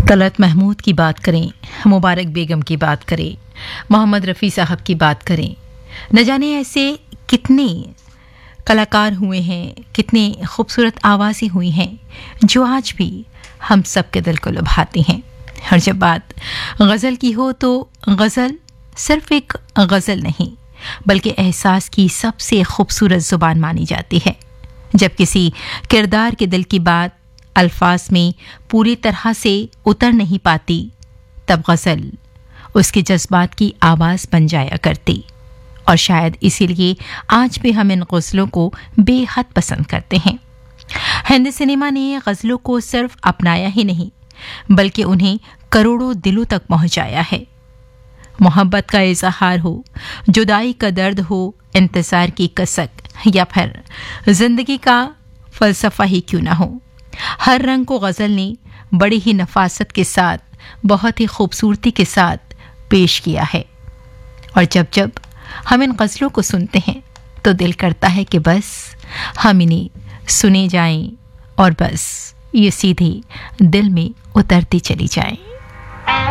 तलत महमूद की बात करें, मुबारक बेगम की बात करें, मोहम्मद रफ़ी साहब की बात करें, न जाने ऐसे कितने कलाकार हुए हैं, कितने खूबसूरत आवाज़ें हुई हैं जो आज भी हम सब के दिल को लुभाती हैं। और जब बात गज़ल की हो तो गज़ल सिर्फ एक गज़ल नहीं बल्कि एहसास की सबसे खूबसूरत ज़ुबान मानी जाती है। जब किसी किरदार के दिल की बात अल्फाज में पूरी तरह से उतर नहीं पाती तब गज़ल उसके जज्बात की आवाज़ बन जाया करती। और शायद इसीलिए आज भी हम इन गज़लों को बेहद पसंद करते हैं। हिंदी सिनेमा ने गज़लों को सिर्फ अपनाया ही नहीं बल्कि उन्हें करोड़ों दिलों तक पहुंचाया है। मोहब्बत का इजहार हो, जुदाई का दर्द हो, इंतज़ार की कसक या फिर जिंदगी का फ़लसफ़ा ही क्यों ना हो, हर रंग को गज़ल ने बड़ी ही नफासत के साथ, बहुत ही खूबसूरती के साथ पेश किया है। और जब जब हम इन गज़लों को सुनते हैं तो दिल करता है कि बस हम इन्हें सुने जाएं और बस ये सीधे दिल में उतरती चली जाएं।